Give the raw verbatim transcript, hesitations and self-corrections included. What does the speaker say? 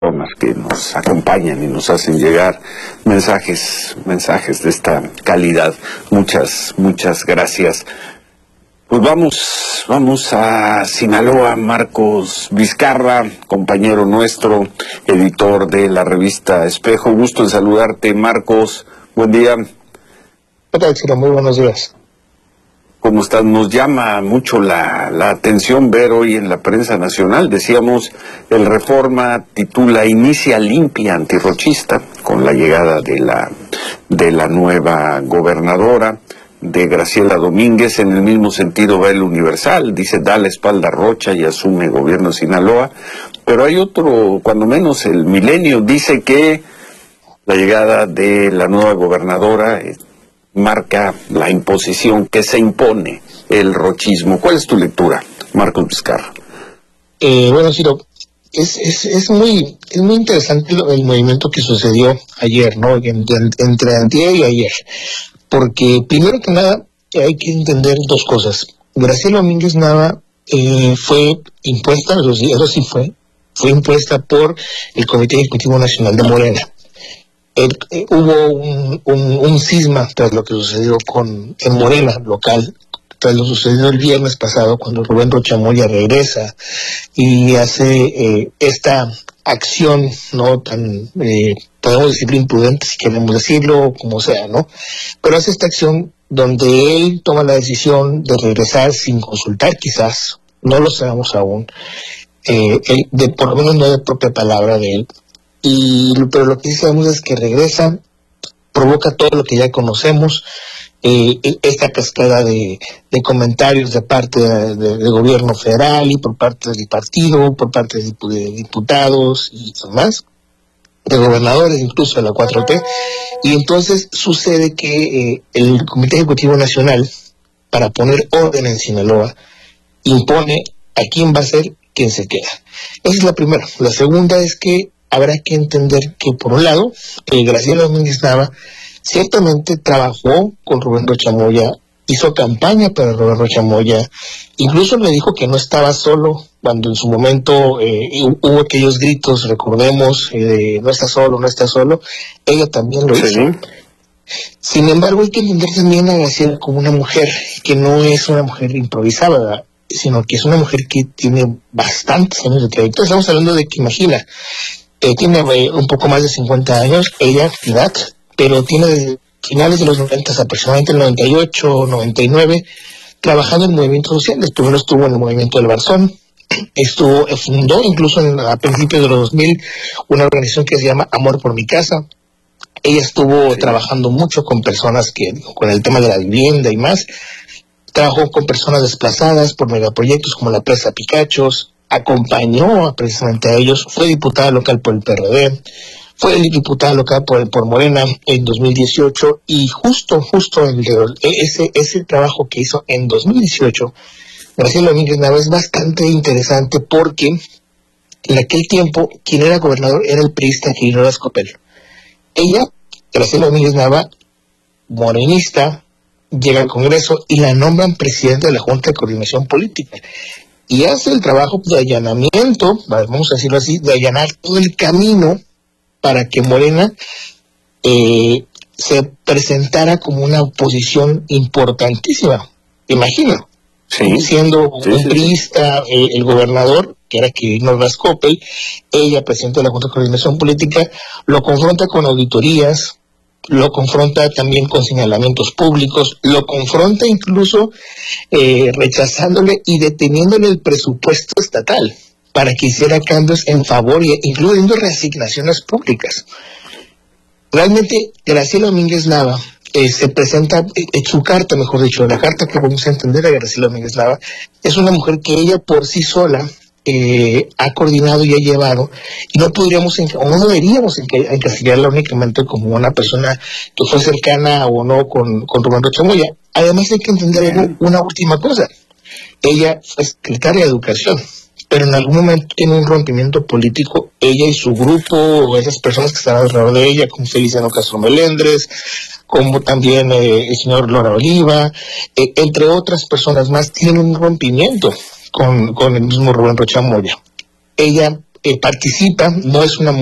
personas que nos acompañan y nos hacen llegar mensajes, mensajes de esta calidad. Muchas, muchas gracias. Pues vamos, vamos a Sinaloa. Marcos Vizcarra, compañero nuestro, editor de la revista Espejo. Gusto en saludarte, Marcos. Buen día. ¿Qué tal, Ciro? Muy buenos días. ¿Cómo estás? Nos llama mucho la, la atención ver hoy en la prensa nacional, decíamos, el Reforma titula Inicia limpia antirrochista con la llegada de la, de la nueva gobernadora, de Graciela Domínguez. En el mismo sentido va el Universal, dice da la espalda a Rocha y asume gobierno de Sinaloa. Pero hay otro, cuando menos el Milenio, dice que la llegada de la nueva gobernadora eh, marca la imposición, que se impone el rochismo. ¿Cuál es tu lectura, Marcos Vizcarra? Eh, bueno, Ciro, es, es, es, muy, es muy interesante lo, el movimiento que sucedió ayer, ¿no? Entre, entre antier y ayer. Porque, primero que nada, hay que entender dos cosas. Graciela Domínguez Nava eh, fue impuesta, eso sí, eso sí fue, fue impuesta por el Comité Ejecutivo Nacional de Morena. El, eh, hubo un, un, un cisma tras lo que sucedió con en Morena local, tras lo sucedido el viernes pasado cuando Rubén Rocha Moya regresa y hace eh, esta acción no tan, eh, podemos decirlo imprudente si queremos decirlo, como sea, ¿no? Pero hace esta acción donde él toma la decisión de regresar sin consultar quizás, no lo sabemos aún, eh, él, de, por lo menos no de propia palabra de él. Y pero lo que sí sabemos es que regresa, provoca todo lo que ya conocemos, eh, esta cascada de, de comentarios de parte del de, de gobierno federal y por parte del partido, por parte de, de diputados y demás, de gobernadores, incluso de la cuatro T, y entonces sucede que eh, el Comité Ejecutivo Nacional, para poner orden en Sinaloa, impone a quién va a ser quien se queda. Esa es la primera. La segunda es que habrá que entender que, por un lado, eh, Graciela Domínguez Nava ciertamente trabajó con Rubén Rocha Moya, hizo campaña para Rubén Rocha Moya, incluso le dijo que no estaba solo cuando en su momento eh, hubo aquellos gritos, recordemos, eh, de no está solo, no está solo, ella también lo hizo. Sí. Sin embargo, hay que entender también a Graciela como una mujer que no es una mujer improvisada, sino que es una mujer que tiene bastantes años de trayectoria. Estamos hablando de que, imagina, Eh, tiene eh, un poco más de cincuenta años, ella, edad, pero tiene desde finales de los noventa, aproximadamente el noventa y ocho, noventa y nueve, trabajando en movimientos sociales. Primero estuvo en el movimiento del Barzón, estuvo, fundó incluso en, a principios de los dos mil una organización que se llama Amor por mi Casa. Ella estuvo sí. trabajando mucho con personas que, con el tema de la vivienda y más, trabajó con personas desplazadas por megaproyectos como la Presa Picachos, acompañó precisamente a ellos, fue diputada local por el P R D, fue diputada local por, por Morena en dos mil dieciocho, y justo, justo el, ese, ese trabajo que hizo en dos mil dieciocho, Graciela Domínguez Nava, es bastante interesante porque en aquel tiempo quien era gobernador era el priista Quirino Escopel. Ella, Graciela Domínguez Nava, morenista, llega al Congreso y la nombran presidente de la Junta de Coordinación Política. Y hace el trabajo de allanamiento, vamos a decirlo así, de allanar todo el camino para que Morena eh, se presentara como una oposición importantísima. Imagino, sí, siendo sí, un sí, priista, sí. Eh, el gobernador, que era Quirino Escopel, ella, presidente de la Junta de Coordinación Política, lo confronta con auditorías, lo confronta también con señalamientos públicos, lo confronta incluso eh, rechazándole y deteniéndole el presupuesto estatal para que hiciera cambios en favor, incluyendo reasignaciones públicas. Realmente, Graciela Domínguez Nava eh, se presenta, en su carta, mejor dicho, la carta que vamos a entender a Graciela Domínguez Nava, es una mujer que ella por sí sola Eh, ha coordinado y ha llevado, y no podríamos, o no deberíamos encasillarla únicamente como una persona que fue cercana o no con, con Rubén Rocha Moya. Además hay que entender una última cosa: ella fue secretaria de Educación, pero en algún momento tiene un rompimiento político, ella y su grupo, o esas personas que están alrededor de ella, como Feliciano Castro Melendres, como también eh, el señor Lora Oliva, eh, entre otras personas más, tienen un rompimiento con, con el mismo Rubén Rocha Moya. Ella eh, participa, no es una